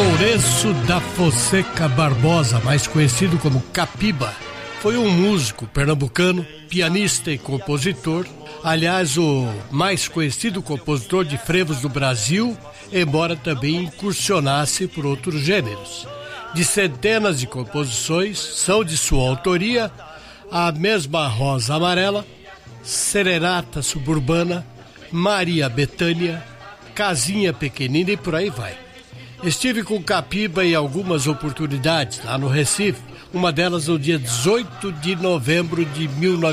Lourenço da Fonseca Barbosa, mais conhecido como Capiba, foi um músico pernambucano, pianista e compositor. Aliás, o mais conhecido compositor de frevos do Brasil, embora também incursionasse por outros gêneros. De centenas de composições, são de sua autoria A Mesma Rosa Amarela, Serenata Suburbana, Maria Bethânia, Casinha Pequenina e por aí vai. Estive com Capiba em algumas oportunidades lá no Recife, uma delas no dia 18 de novembro de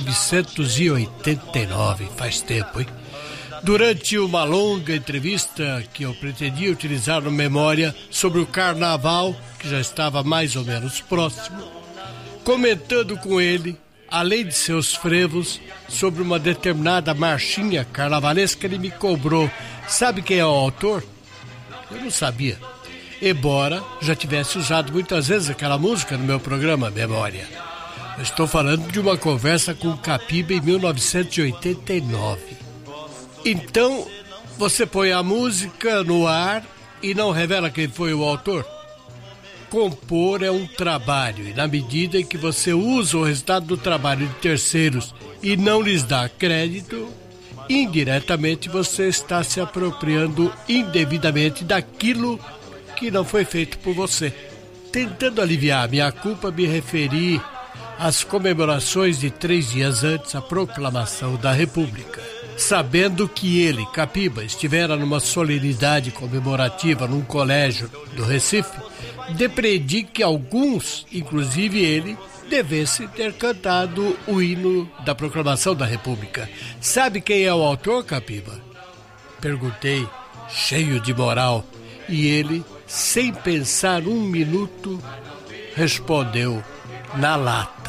1989, faz tempo, hein? Durante uma longa entrevista que eu pretendia utilizar no Memória sobre o Carnaval, que já estava mais ou menos próximo, comentando com ele, além de seus frevos, sobre uma determinada marchinha carnavalesca, ele me cobrou: sabe quem é o autor? Eu não sabia, embora já tivesse usado muitas vezes aquela música no meu programa Memória. Eu estou falando de uma conversa com o Capiba em 1989. Então, você põe a música no ar e não revela quem foi o autor? Compor é um trabalho, e na medida em que você usa o resultado do trabalho de terceiros e não lhes dá crédito, indiretamente você está se apropriando indevidamente daquilo que não foi feito por você. Tentando aliviar minha culpa, me referi às comemorações de 3 dias antes da proclamação da República. Sabendo que ele, Capiba, estivera numa solenidade comemorativa num colégio do Recife, depreendi que alguns, inclusive ele, devessem ter cantado o hino da proclamação da República. Sabe quem é o autor, Capiba? Perguntei, cheio de moral, e ele, sem pensar um minuto, respondeu na lata.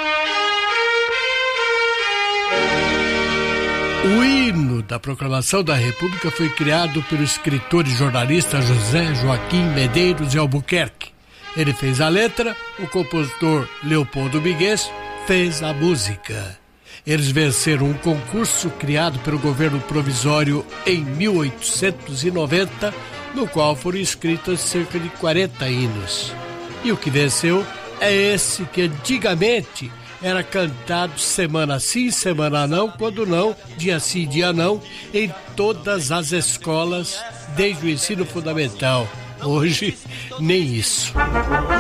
O hino da proclamação da República foi criado pelo escritor e jornalista José Joaquim Medeiros de Albuquerque. Ele fez a letra, o compositor Leopoldo Miguez fez a música. Eles venceram um concurso criado pelo governo provisório em 1890, no qual foram escritas cerca de 40 hinos. E o que venceu é esse que antigamente era cantado semana sim, semana não, quando não, dia sim, dia não, em todas as escolas, desde o ensino fundamental. Hoje, nem isso.